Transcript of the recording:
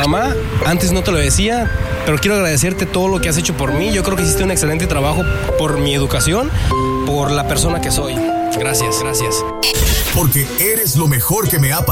mamá, antes no te lo decía, pero quiero agradecerte todo lo que has hecho por mí. Yo creo que hiciste un excelente trabajo por mi educación, por la persona que soy. Gracias. Porque eres lo mejor que me ha pasado.